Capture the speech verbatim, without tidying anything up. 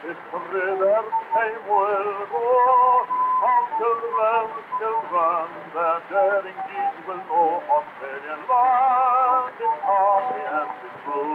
His ridders came will go, how children, children, their daring deeds will know Australian land is happy and is true.